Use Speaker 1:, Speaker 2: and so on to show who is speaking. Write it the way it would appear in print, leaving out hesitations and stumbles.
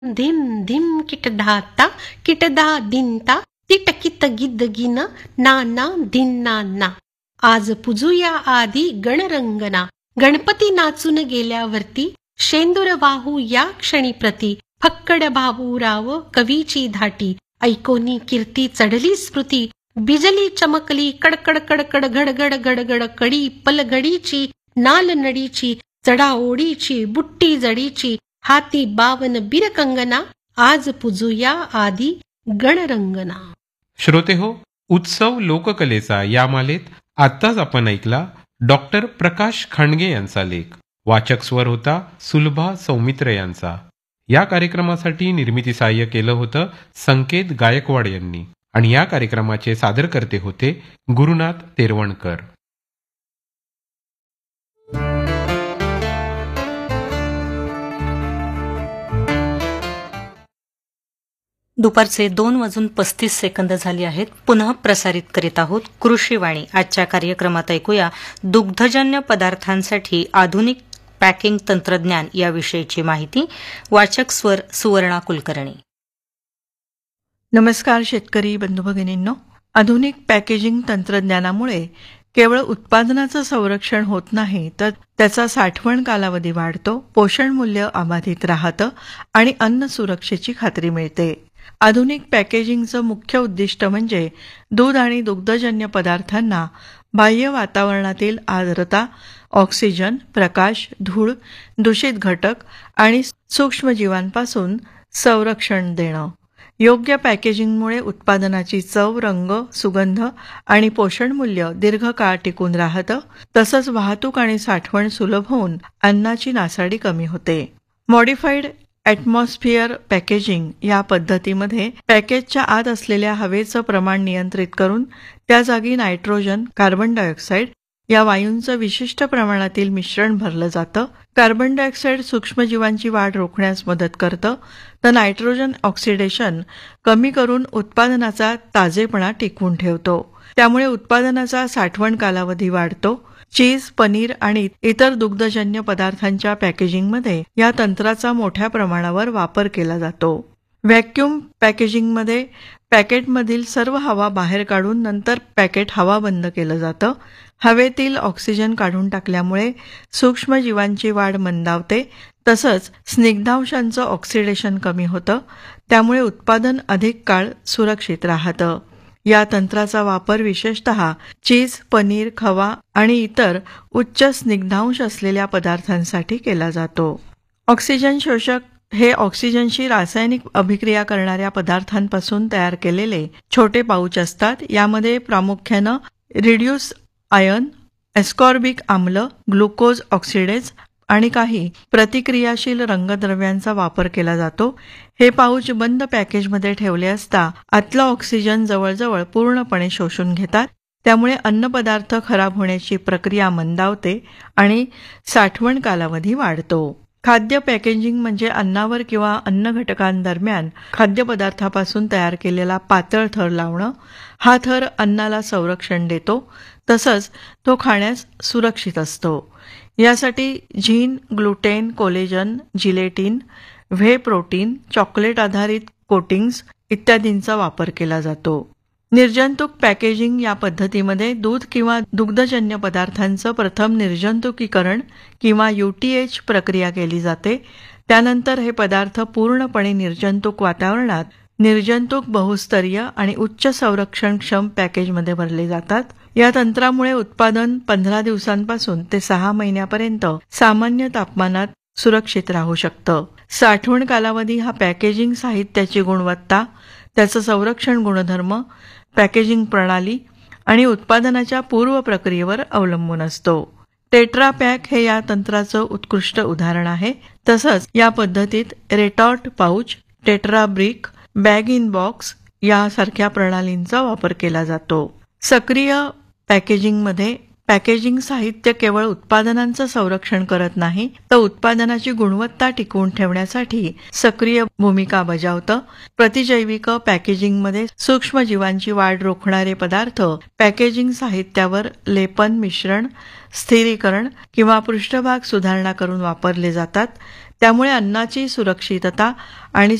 Speaker 1: धिम धिम किटधाता किटदा दिनता तिटकित गिद्दगिन नाना धिन्नाना. आज पूजूया आधी गणरंगना. गणपती नाचून गेल्यावरती शेंदूर वाहू या क्षणी प्रती. फक्कड बाबूराव कवीची धाटी. ऐकोनी कीर्ती चढली स्मृती. बिजली चमकली कडकड कडकड गडगड गडगड कडी. पलगडीची नाल नडीची चढा ओढीची बुट्टी जडीची. हाती बावन बिरकंगना. आज पूजूया आधी गणरंगना.
Speaker 2: श्रोते हो, उत्सव लोककलेचा या मालेत आत्ताच आपण ऐकला डॉक्टर प्रकाश खांडगे यांचा लेख. वाचक स्वर होता सुलभा सौमित्र यांचा. या कार्यक्रमासाठी निर्मिती सहाय्य केलं होतं संकेत गायकवाड यांनी आणि या कार्यक्रमाचे सादरकर्ते होते गुरुनाथ तेरवणकर.
Speaker 3: दुपारचे 2:35 झाले आहेत. पुनः प्रसारित करीत आहोत कृषीवाणी. आजच्या कार्यक्रमात ऐकूया दुग्धजन्य पदार्थांसाठी आधुनिक पॅकिंग तंत्रज्ञान याविषयीची माहिती. वाचक स्वर सुवर्णा कुलकर्णी.
Speaker 4: नमस्कार शेतकरी बंधू भगिनींनो. आधुनिक पॅकेजिंग तंत्रज्ञानामुळे केवळ उत्पादनाचं संरक्षण होत नाही तर त्याचा साठवण कालावधी वाढतो, पोषण मूल्य अबाधित राहतं आणि अन्न सुरक्षेची खात्री मिळते. आधुनिक पॅकेजिंगचं मुख्य उद्दिष्ट म्हणजे दूध आणि दुग्धजन्य पदार्थांना बाह्य वातावरणातील आर्द्रता, ऑक्सिजन, प्रकाश, धूळ, दूषित घटक आणि सूक्ष्मजीवांपासून संरक्षण देणं. योग्य पॅकेजिंगमुळे उत्पादनाची चव, रंग, सुगंध आणि पोषण मूल्य दीर्घकाळ टिकून राहतं. तसंच वाहतूक आणि साठवण सुलभ होऊन अन्नाची नासाडी कमी होते. मॉडिफाईड ॲटमॉस्फिअर पॅकेजिंग या पद्धतीमध्ये पॅकेजच्या आत असलेल्या हवेचं प्रमाण नियंत्रित करून त्या जागी नायट्रोजन, कार्बन डायऑक्साईड या वायूंचं विशिष्ट प्रमाणातील मिश्रण भरलं जातं. कार्बन डायऑक्साईड सूक्ष्मजीवांची वाढ रोखण्यास मदत करतं, तर नायट्रोजन ऑक्सिडेशन कमी करून उत्पादनाचा ताजेपणा टिकवून ठेवतो. त्यामुळे उत्पादनाचा साठवण कालावधी वाढतो. चीज, पनीर आणि इतर दुग्धजन्य पदार्थांच्या पॅकेजिंगमध्ये या तंत्राचा मोठ्या प्रमाणावर वापर केला जातो. व्हॅक्यूम पॅकेजिंगमध्ये पॅकेटमधील सर्व हवा बाहेर काढून नंतर पॅकेट हवाबंद केलं जातं. हवेतील ऑक्सिजन काढून टाकल्यामुळे सूक्ष्मजीवांची वाढ मंदावते. तसंच स्निग्धांशांचं ऑक्सिडेशन कमी होतं. त्यामुळे उत्पादन अधिक काळ सुरक्षित राहतं. या तंत्राचा वापर विशेषतः चीज, पनीर, खवा आणि इतर उच्च स्निग्धांश असलेल्या पदार्थांसाठी केला जातो. ऑक्सिजन शोषक हे ऑक्सिजनशी रासायनिक अभिक्रिया करणाऱ्या पदार्थांपासून तयार केलेले छोटे पाऊच असतात. यामध्ये प्रामुख्यानं रिड्यूस आयन, एस्कॉर्बिक आम्ल, ग्लुकोज ऑक्सिडेज आणि काही प्रतिक्रियाशील रंगद्रव्यांचा वापर केला जातो. हे पाऊच बंद पॅकेजमध्ये ठेवले असता आतला ऑक्सिजन जवळजवळ पूर्णपणे शोषून घेतात. त्यामुळे अन्नपदार्थ खराब होण्याची प्रक्रिया मंदावते आणि साठवण कालावधी वाढतो. खाद्य पॅकेजिंग म्हणजे अन्नावर किंवा अन्न घटकांदरम्यान खाद्यपदार्थापासून तयार केलेला पातळ थर लावणं. हा थर अन्नाला संरक्षण देतो, तसंच तो खाण्यास सुरक्षित असतो. यासाठी झीन, gluten, collagen, gelatin, whey protein, chocolate आधारित कोटिंग्स इत्यादींचा वापर केला जातो. निर्जंतुक पॅकेजिंग या पद्धतीमध्ये दूध किंवा दुग्धजन्य पदार्थांचं प्रथम निर्जंतुकीकरण किंवा UTH प्रक्रिया केली जाते. त्यानंतर हे पदार्थ पूर्णपणे निर्जंतुक वातावरणात निर्जंतुक, बहुस्तरीय आणि उच्च संरक्षणक्षम पॅकेजमध्ये भरले जातात. या तंत्रामुळे उत्पादन 15 दिवसांपासून ते 6 महिन्यापर्यंत सामान्य तापमानात सुरक्षित राहू शकतं. साठवण कालावधी हा पॅकेजिंग साहित्याची गुणवत्ता, त्याचं संरक्षण गुणधर्म, पॅकेजिंग प्रणाली आणि उत्पादनाच्या पूर्व प्रक्रियेवर अवलंबून असतो. टेट्रा पॅक हे या तंत्राचं उत्कृष्ट उदाहरण आहे. तसंच या पद्धतीत रेटॉर्ट pouch, tetra brick, bag in box यासारख्या प्रणालींचा वापर केला जातो. सक्रिय पॅकेजिंगमध्ये पॅकेजिंग साहित्य केवळ उत्पादनांचं संरक्षण करत नाही, तर उत्पादनाची गुणवत्ता टिकवून ठेवण्यासाठी सक्रिय भूमिका बजावतं. प्रतिजैविक पॅकेजिंगमध्ये सूक्ष्मजीवांची वाढ रोखणारे पदार्थ पॅकेजिंग साहित्यावर लेपन, मिश्रण, स्थिरीकरण किंवा पृष्ठभाग सुधारणा करून वापरले जातात. त्यामुळे अन्नाची सुरक्षितता आणि